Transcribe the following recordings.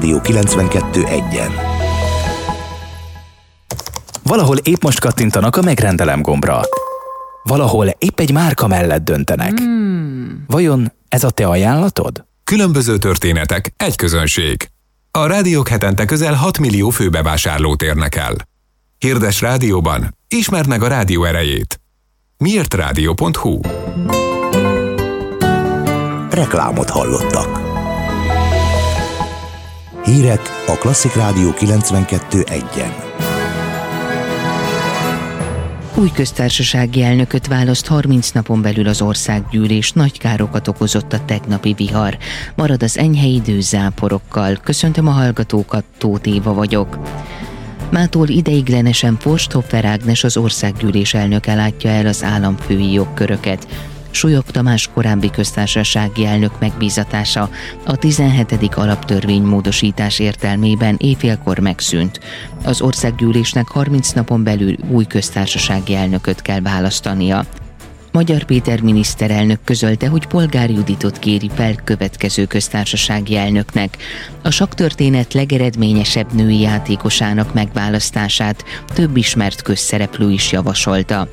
Rádió 92.1-en. Valahol épp most kattintanak a megrendelem gombra. Valahol épp egy márka mellett döntenek. Vajon ez a te ajánlatod? Különböző történetek, egy közönség. A rádiók hetente közel 6 millió főbevásárlót érnek el. Hirdess rádióban, ismerd meg a rádió erejét. miértradio.hu. Reklámot hallottak. Hírek a Klasszik Rádió 92.1-en. Új köztársasági elnököt választ 30 napon belül az országgyűlés, nagy károkat okozott a tegnapi vihar. Marad az enyhe idő záporokkal. Köszöntöm a hallgatókat, Tóth Éva vagyok. Mától ideiglenesen Forsthoffer Ágnes, az országgyűlés elnöke látja el az államfői jogköröket. Súlyog Tamás korábbi köztársasági elnök megbízatása a 17. alaptörvény módosítás értelmében éjfélkor megszűnt. Az országgyűlésnek 30 napon belül új köztársasági elnököt kell választania. Magyar Péter miniszterelnök közölte, hogy Polgár Juditot kéri fel következő köztársasági elnöknek. A sakktörténet legeredményesebb női játékosának megválasztását több ismert közszereplő is javasolta.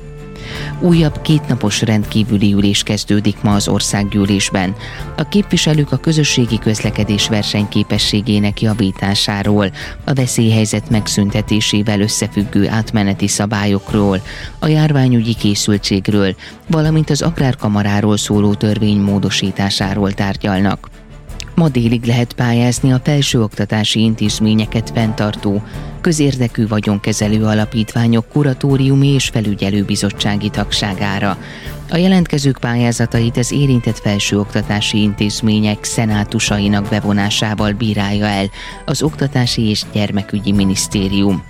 Újabb kétnapos rendkívüli ülés kezdődik ma az országgyűlésben. A képviselők a közösségi közlekedés versenyképességének javításáról, a veszélyhelyzet megszüntetésével összefüggő átmeneti szabályokról, a járványügyi készültségről, valamint az Agrárkamaráról szóló törvény módosításáról tárgyalnak. Ma délig lehet pályázni a felsőoktatási intézményeket fenntartó, közérdekű vagyonkezelő alapítványok kuratóriumi és felügyelőbizottsági tagságára. A jelentkezők pályázatait az érintett felsőoktatási intézmények szenátusainak bevonásával bírálja el az Oktatási és Gyermekügyi Minisztérium.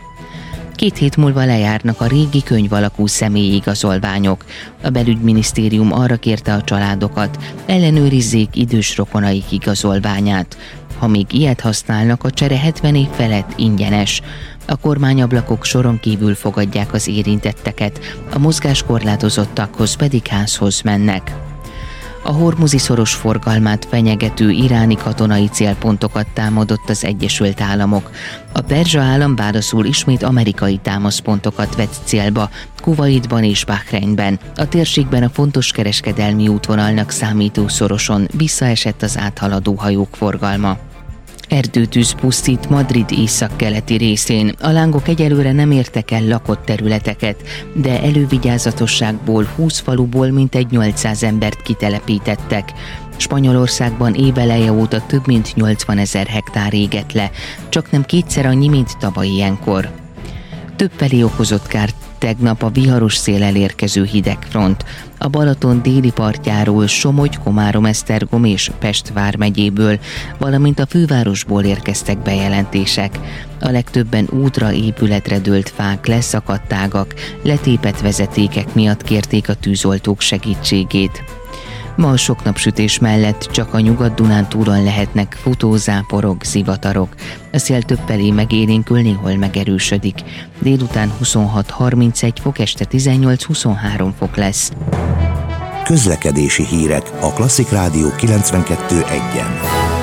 2 hét múlva lejárnak a régi könyvalakú személyi igazolványok. A belügyminisztérium arra kérte a családokat, ellenőrizzék idős rokonaik igazolványát. Ha még ilyet használnak, a csere 70 év felett ingyenes. A kormányablakok soron kívül fogadják az érintetteket, a mozgáskorlátozottakhoz pedig házhoz mennek. A Hormuzi-szoros forgalmát fenyegető iráni katonai célpontokat támadott az Egyesült Államok. A perzsa állam válaszul ismét amerikai támaszpontokat vett célba, Kuwaitban és Bahreinben. A térségben a fontos kereskedelmi útvonalnak számító szoroson visszaesett az áthaladó hajók forgalma. Erdőtűz pusztít Madrid északkeleti részén. A lángok egyelőre nem értek el lakott területeket, de elővigyázatosságból 20 faluból mintegy 800 embert kitelepítettek. Spanyolországban éveleje óta több mint 80 000 hektár égett le, csaknem 2-szer annyi, mint tavaly ilyenkor. Többfelé okozott kárt tegnap a viharos széllel érkező hidegfront. A Balaton déli partjáról Somogy, Komárom-Esztergom és Pest vármegyéből, valamint a fővárosból érkeztek bejelentések. A legtöbben útra, épületre dőlt fák, leszakadt ágak, letépett vezetékek miatt kérték a tűzoltók segítségét. Ma a sok napsütés mellett csak a Nyugat-Dunántúlon lehetnek futózáporok, zivatarok. A szél többfelé megélénkül, néhol megerősödik. Délután 26-31 fok, este 18-23 fok lesz. Közlekedési hírek a Klasszik Rádió 92.1-en.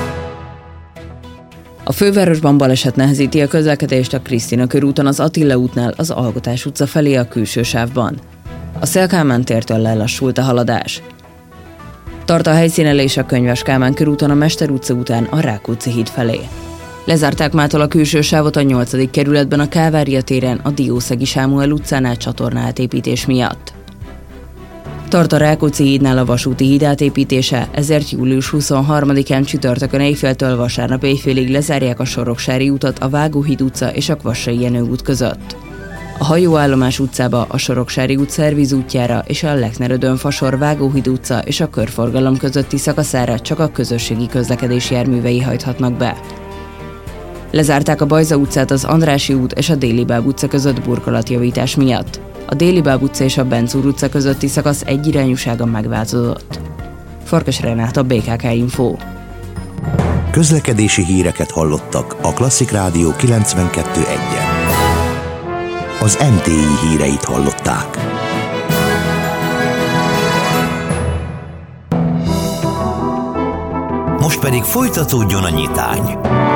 A fővárosban baleset nehezíti a közlekedést a Krisztina körúton, az Attila útnál, az Alkotás utca felé a külső sávban. A Széll-Kálmán tértől lelassult a haladás. Tart a helyszínelés a Könyves Kálmán körúton, a Mester utca után a Rákóczi híd felé. Lezárták mától a külső sávot a 8. kerületben, a Kálvária téren, a Diószegi Sámuel utcánál csatorna átépítés miatt. Tart a Rákóczi hídnál a vasúti híd átépítése, ezért július 23-án csütörtökön éjféltől vasárnap éjfélig lezárják a Soroksári utat a Vágóhíd utca és a Kvassai Jenő út között. A Hajóállomás utcába, a Soroksári út Szerviz útjára és a Lechner-Ödön-Fasor Vágóhíd utca és a körforgalom közötti szakaszára csak a közösségi közlekedés járművei hajthatnak be. Lezárták a Bajza utcát az Andrássy út és a Déli-Báb utca között burkolatjavítás miatt. A Déli-Báb utca és a Bencúr utca közötti szakasz egyirányúsága megváltozott. Farkas Renáta, BKK Info. Közlekedési híreket hallottak a Klasszik Rádió 92.1-en. Az MTI híreit hallották. Most pedig folytatódjon a nyitány.